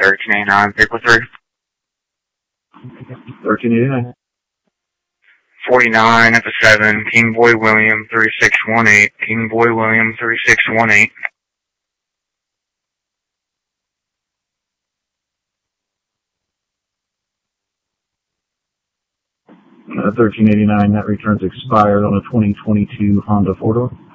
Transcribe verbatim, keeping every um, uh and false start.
thirteen eighty-nine, vehicle three. thirteen eighty-nine. forty-nine at the seven, King Boy William three six one eight, King Boy William three six one eight. Uh, thirteen eighty-nine, that return's expired on a twenty twenty-two Honda four-door.